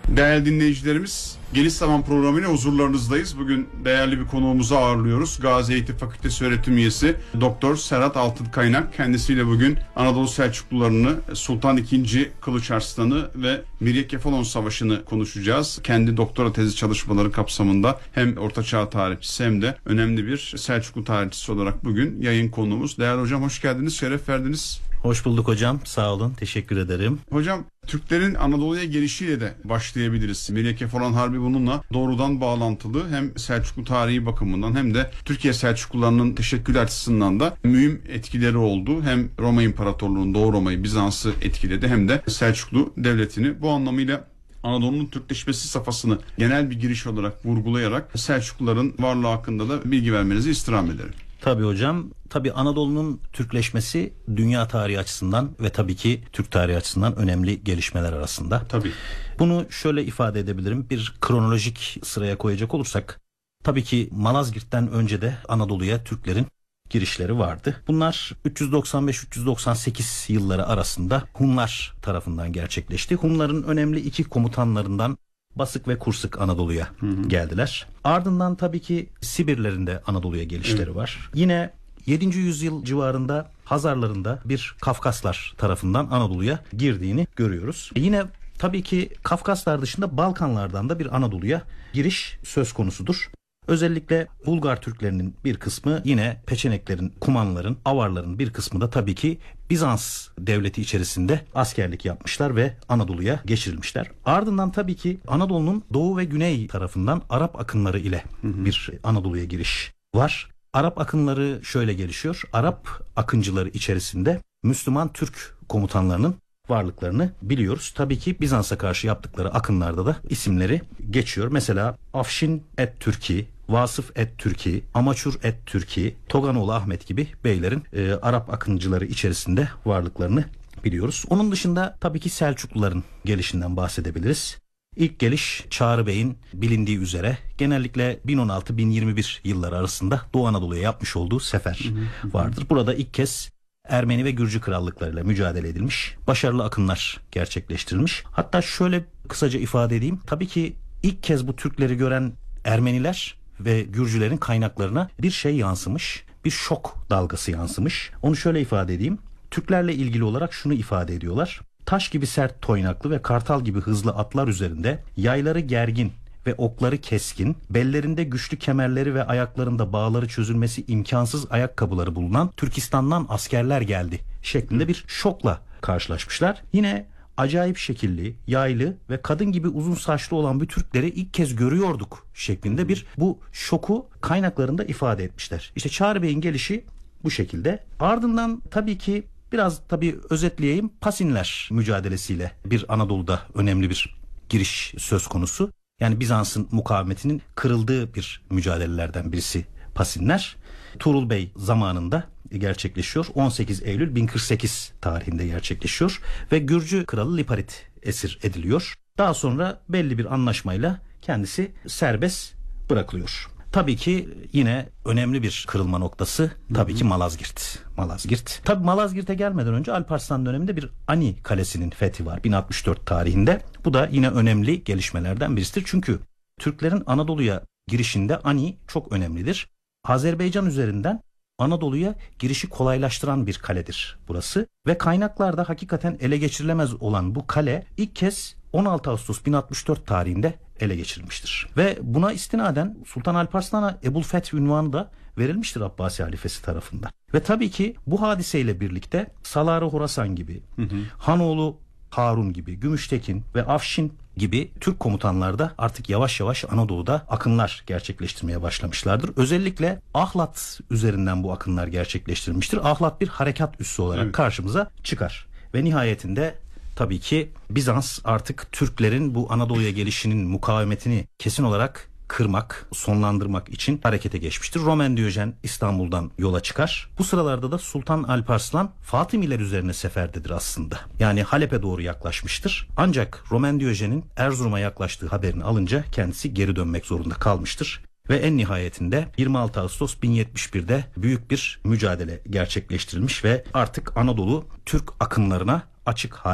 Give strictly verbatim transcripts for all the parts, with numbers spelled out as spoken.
Değerli dinleyicilerimiz, Geniş Zaman programıyla huzurlarınızdayız. Bugün değerli bir konuğumuzu ağırlıyoruz. Gazi Eğitim Fakültesi öğretim üyesi Doktor Serhat Altınkaynak. Kendisiyle bugün Anadolu Selçuklularını, Sultan ikinci. Kılıç Arslan'ı ve Mirye Kefalon Savaşı'nı konuşacağız. Kendi doktora tezi çalışmaları kapsamında hem Ortaçağ tarihçisi hem de önemli bir Selçuklu tarihçisi olarak bugün yayın konuğumuz. Değerli hocam, hoş geldiniz, şeref verdiniz. Hoş bulduk hocam, sağ olun, teşekkür ederim. Hocam, Türklerin Anadolu'ya gelişiyle de başlayabiliriz. Mirye Kefalon Harbi bununla doğrudan bağlantılı, hem Selçuklu tarihi bakımından hem de Türkiye Selçuklularının teşekkül açısından da mühim etkileri oldu. Hem Roma İmparatorluğu'nun, Doğu Roma'yı, Bizans'ı etkiledi hem de Selçuklu Devleti'ni. Bu anlamıyla Anadolu'nun Türkleşmesi safhasını genel bir giriş olarak vurgulayarak Selçukluların varlığı hakkında da bilgi vermenizi istirham ederim. Tabii hocam, tabii Anadolu'nun Türkleşmesi dünya tarihi açısından ve tabii ki Türk tarihi açısından önemli gelişmeler arasında. Tabii. Bunu şöyle ifade edebilirim, bir kronolojik sıraya koyacak olursak, tabii ki Malazgirt'ten önce de Anadolu'ya Türklerin girişleri vardı. Bunlar üç yüz doksan beş üç yüz doksan sekiz yılları arasında Hunlar tarafından gerçekleşti. Hunların önemli iki komutanlarından Basık ve Kursık Anadolu'ya hı hı. geldiler. Ardından tabii ki Sibirlerin de Anadolu'ya gelişleri evet. var. Yine yedinci yüzyıl civarında Hazarların da bir Kafkaslar tarafından Anadolu'ya girdiğini görüyoruz. Yine tabii ki Kafkaslar dışında Balkanlardan da bir Anadolu'ya giriş söz konusudur. Özellikle Bulgar Türklerinin bir kısmı, yine Peçeneklerin, Kumanların, Avarların bir kısmı da tabii ki Bizans devleti içerisinde askerlik yapmışlar ve Anadolu'ya geçirilmişler. Ardından tabii ki Anadolu'nun doğu ve güney tarafından Arap akınları ile bir Anadolu'ya giriş var. Arap akınları şöyle gelişiyor. Arap akıncıları içerisinde Müslüman Türk komutanlarının varlıklarını biliyoruz. Tabii ki Bizans'a karşı yaptıkları akınlarda da isimleri geçiyor. Mesela Afşin et-Türki, Vasıf et-Türki, Amaçur et-Türki, Toganoğlu Ahmet gibi beylerin e, Arap akıncıları içerisinde varlıklarını biliyoruz. Onun dışında tabii ki Selçukluların gelişinden bahsedebiliriz. İlk geliş Çağrı Bey'in bilindiği üzere genellikle bin on altı bin yirmi bir yılları arasında Doğu Anadolu'ya yapmış olduğu sefer vardır. Burada ilk kez Ermeni ve Gürcü krallıklarıyla mücadele edilmiş, başarılı akınlar gerçekleştirilmiş. Hatta şöyle kısaca ifade edeyim. Tabii ki ilk kez bu Türkleri gören Ermeniler ve Gürcülerin kaynaklarına bir şey yansımış, bir şok dalgası yansımış. Onu şöyle ifade edeyim. Türklerle ilgili olarak şunu ifade ediyorlar. Taş gibi sert toynaklı ve kartal gibi hızlı atlar üzerinde, yayları gergin ve okları keskin, bellerinde güçlü kemerleri ve ayaklarında bağları çözülmesi imkansız ayakkabıları bulunan Türkistan'dan askerler geldi şeklinde bir şokla karşılaşmışlar. Yine acayip şekilli, yaylı ve kadın gibi uzun saçlı olan bu Türkleri ilk kez görüyorduk şeklinde bir bu şoku kaynaklarında ifade etmişler. İşte Çağrı Bey'in gelişi bu şekilde. Ardından tabii ki biraz tabii özetleyeyim, Pasinler mücadelesiyle bir Anadolu'da önemli bir giriş söz konusu. Yani Bizans'ın mukavemetinin kırıldığı bir mücadelelerden birisi Pasinler. Tuğrul Bey zamanında gerçekleşiyor. on sekiz Eylül bin kırk sekiz tarihinde gerçekleşiyor ve Gürcü kralı Liparit esir ediliyor. Daha sonra belli bir anlaşmayla kendisi serbest bırakılıyor. Tabii ki yine önemli bir kırılma noktası tabii ki Malazgirt. Malazgirt. Tabii Malazgirt'e gelmeden önce Alparslan döneminde bir Ani Kalesi'nin fethi var bin altmış dört tarihinde. Bu da yine önemli gelişmelerden birisidir. Çünkü Türklerin Anadolu'ya girişinde Ani çok önemlidir. Azerbaycan üzerinden Anadolu'ya girişi kolaylaştıran bir kaledir burası. Ve kaynaklarda hakikaten ele geçirilemez olan bu kale ilk kez on altı Ağustos bin altmış dört tarihinde ele geçirilmiştir. Ve buna istinaden Sultan Alparslan'a Ebulfeth ünvanı da verilmiştir Abbasi halifesi tarafından. Ve tabii ki bu hadiseyle birlikte Salar-ı Horasan gibi, hı hı. Hanoğlu Harun gibi, Gümüştekin ve Afşin gibi Türk komutanlar da artık yavaş yavaş Anadolu'da akınlar gerçekleştirmeye başlamışlardır. Özellikle Ahlat üzerinden bu akınlar gerçekleştirilmiştir. Ahlat bir harekat üssü olarak evet. karşımıza çıkar. Ve nihayetinde tabii ki Bizans artık Türklerin bu Anadolu'ya gelişinin mukavemetini kesin olarak kırmak, sonlandırmak için harekete geçmiştir. Roman Diyojen İstanbul'dan yola çıkar. Bu sıralarda da Sultan Alparslan Fatimiler üzerine seferdedir aslında. Yani Halep'e doğru yaklaşmıştır. Ancak Roman Diyojen'in Erzurum'a yaklaştığı haberini alınca kendisi geri dönmek zorunda kalmıştır. Ve en nihayetinde yirmi altı Ağustos bin yetmiş bir'de büyük bir mücadele gerçekleştirilmiş ve artık Anadolu Türk akınlarına açık hale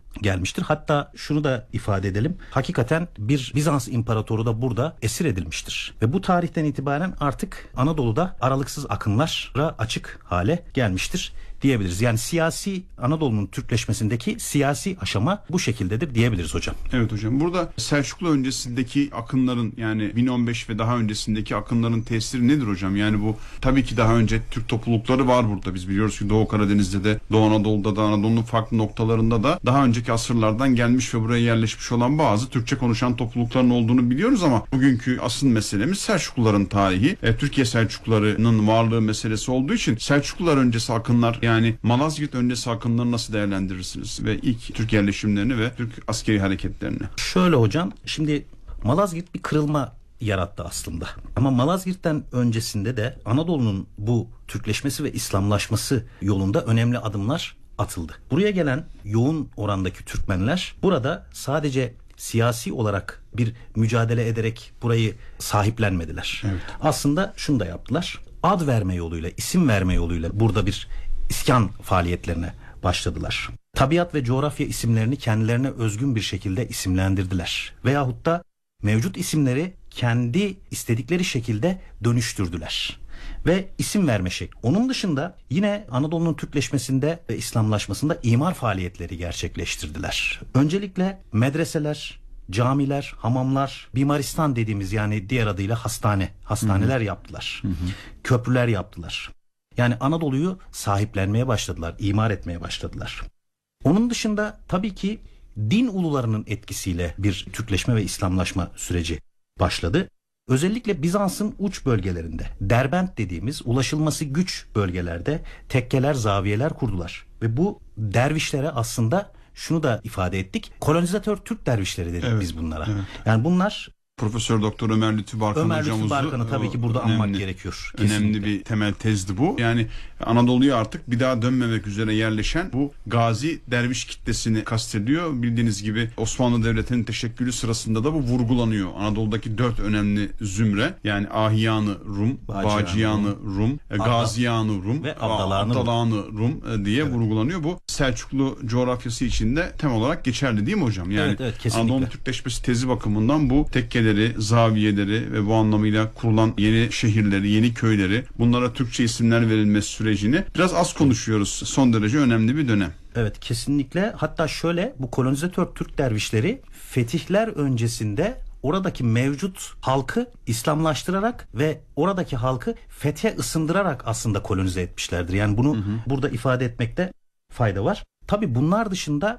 gelmiştir. Hatta şunu da ifade edelim. Hakikaten bir Bizans imparatoru da burada esir edilmiştir. Ve bu tarihten itibaren artık Anadolu'da aralıksız akınlara açık hale gelmiştir diyebiliriz. Yani siyasi Anadolu'nun Türkleşmesindeki siyasi aşama bu şekildedir diyebiliriz hocam. Evet hocam. Burada Selçuklu öncesindeki akınların, yani bin on beş ve daha öncesindeki akınların tesiri nedir hocam? Yani bu tabii ki daha önce Türk toplulukları var burada. Biz biliyoruz ki Doğu Karadeniz'de de, Doğu Anadolu'da da, Anadolu'nun farklı noktalarında da daha önceki asırlardan gelmiş ve buraya yerleşmiş olan bazı Türkçe konuşan toplulukların olduğunu biliyoruz ama bugünkü asıl meselemiz Selçukluların tarihi. E, Türkiye Selçuklularının varlığı meselesi olduğu için Selçuklular öncesi akınlar, yani Malazgirt öncesi akınları nasıl değerlendirirsiniz? Ve ilk Türk yerleşimlerini ve Türk askeri hareketlerini. Şöyle hocam, şimdi Malazgirt bir kırılma yarattı aslında. Ama Malazgirt'ten öncesinde de Anadolu'nun bu Türkleşmesi ve İslamlaşması yolunda önemli adımlar atıldı. Buraya gelen yoğun orandaki Türkmenler burada sadece siyasi olarak bir mücadele ederek burayı sahiplenmediler. Evet. Aslında şunu da yaptılar. Ad verme yoluyla, isim verme yoluyla burada bir iskan faaliyetlerine başladılar. Tabiat ve coğrafya isimlerini kendilerine özgün bir şekilde isimlendirdiler. Veyahut da mevcut isimleri kendi istedikleri şekilde dönüştürdüler. Ve isim verme şekli. Onun dışında yine Anadolu'nun Türkleşmesinde ve İslamlaşmasında imar faaliyetleri gerçekleştirdiler. Öncelikle medreseler, camiler, hamamlar, bimaristan dediğimiz, yani diğer adıyla hastane, hastaneler Hı-hı. yaptılar. Hı-hı. Köprüler yaptılar. Yani Anadolu'yu sahiplenmeye başladılar, imar etmeye başladılar. Onun dışında tabii ki din ulularının etkisiyle bir Türkleşme ve İslamlaşma süreci başladı. Özellikle Bizans'ın uç bölgelerinde, Derbent dediğimiz ulaşılması güç bölgelerde tekkeler, zaviyeler kurdular. Ve bu dervişlere aslında şunu da ifade ettik. Kolonizatör Türk dervişleri dedik evet, biz bunlara. Evet. Yani bunlar... Profesör Doktor Ömer Lütfü Barkan Ömer hocamızı... Lütfü Barkan'ı tabii ki burada önemli, anmak gerekiyor. Kesinlikle. Önemli bir temel tezdi bu. Yani Anadolu'ya artık bir daha dönmemek üzere yerleşen bu gazi derviş kitlesini kastediyor. Bildiğiniz gibi Osmanlı Devleti'nin teşekkülü sırasında da bu vurgulanıyor. Anadolu'daki dört önemli zümre, yani Ahiyanı Rum, Baciyanı Rum, Rum Gaziyanı Rum ve Abdalanı Rum, Rum diye evet. vurgulanıyor. Bu Selçuklu coğrafyası içinde tem olarak geçerli değil mi hocam? Yani evet, evet, Anadolu'nun Türkleşmesi tezi bakımından bu tekkeleri, zaviyeleri ve bu anlamıyla kurulan yeni şehirleri, yeni köyleri, bunlara Türkçe isimler verilmesi sürecini biraz az konuşuyoruz. Son derece önemli bir dönem. Evet, kesinlikle. Hatta şöyle, bu kolonizatör Türk dervişleri fetihler öncesinde oradaki mevcut halkı İslamlaştırarak ve oradaki halkı fethe ısındırarak aslında kolonize etmişlerdir. Yani bunu hı hı. burada ifade etmekte fayda var. Tabii bunlar dışında